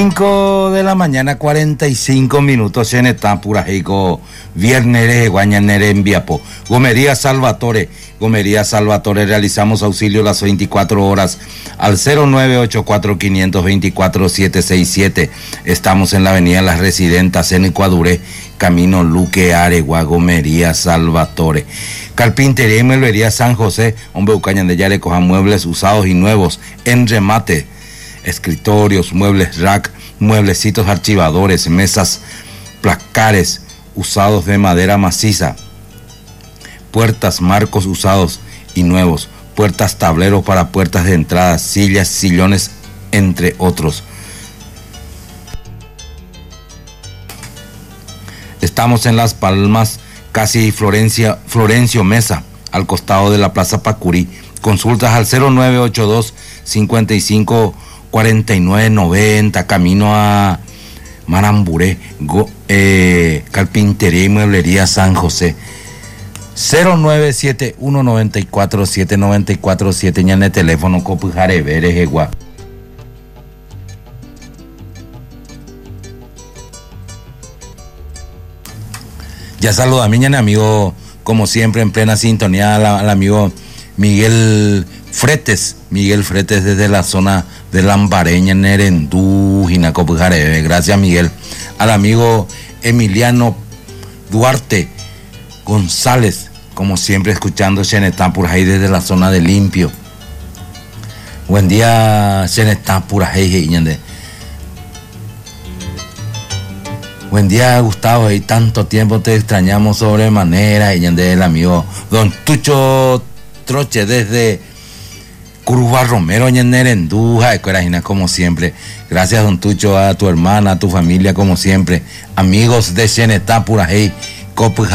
5 de la mañana, 45 minutos en esta pura heico viernes guañanere en Viapo. Gomería Salvatore, realizamos auxilio las 24 horas al 0984-524-767. Estamos en la avenida Las Residentas en Ecuaduré, camino Luque Aregua, Gomería Salvatore. Carpintería y mueblería San José, hombre Ucañan de Yare, coja muebles usados y nuevos en remate. Escritorios, muebles rack, mueblecitos archivadores, mesas, placares usados de madera maciza, puertas, marcos usados y nuevos, puertas, tableros para puertas de entrada, sillas, sillones, entre otros. Estamos en Las Palmas, casi Florencio Mesa, al costado de la Plaza Pacurí. Consultas al 0982 55 4990, camino a Maramburé, Carpintería y Mueblería San José. 0971947947 ñane teléfono Copujare Veregua. Ya saluda a mi ñane amigo, como siempre en plena sintonía, al amigo Miguel Fretes desde la zona de Lambareña, Nerendú, Jinacopujare. Gracias, Miguel. Al amigo Emiliano Duarte González, como siempre escuchando Xenetán Purajay desde la zona de Limpio. Buen día, Xenetán Purajay. Buen día, Gustavo, y tanto tiempo te extrañamos sobremanera. Y el amigo Don Tucho Troche desde Curva Romero, Nerendúja, como siempre. Gracias, Don Tucho, a tu hermana, a tu familia, como siempre. Amigos de Xenetá Purajay, Copujare.